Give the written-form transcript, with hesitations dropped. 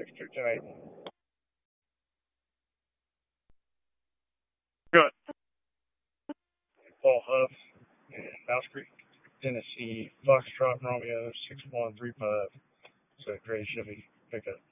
6228. Good. Paul Huff, Mouse Creek, Tennessee, Foxtrot Romeo 6135. So great Chevy pickup.